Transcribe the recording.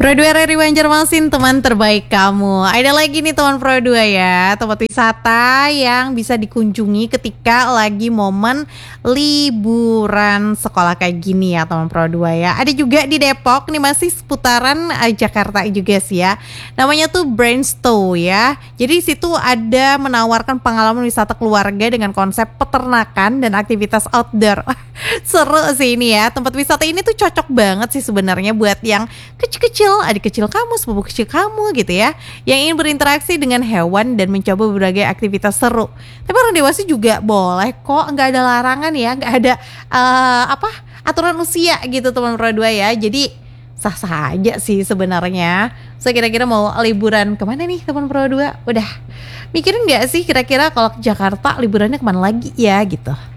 Pro 2 RRI Banjarmasin, teman terbaik kamu. Ada lagi nih teman Pro 2 ya, tempat wisata yang bisa dikunjungi ketika lagi momen liburan sekolah kayak gini ya teman Pro 2 ya. Ada juga di Depok, nih masih seputaran Jakarta juga sih ya. Namanya tuh Brainstow ya. Jadi di situ ada menawarkan pengalaman wisata keluarga dengan konsep peternakan dan aktivitas outdoor. Seru sih ini ya. Tempat wisata ini tuh cocok banget sih sebenarnya buat yang kecil-kecil, adik kecil kamu, sepupu kecil kamu gitu ya, yang ingin berinteraksi dengan hewan dan mencoba berbagai aktivitas seru. Tapi orang dewasa juga boleh kok, nggak ada larangan ya, nggak ada aturan usia gitu teman Pro 2 ya. Jadi sah-sah aja sih sebenarnya. So kira-kira mau liburan kemana nih teman Pro 2? Udah mikirin nggak sih kira-kira kalau ke Jakarta liburannya kemana lagi ya gitu?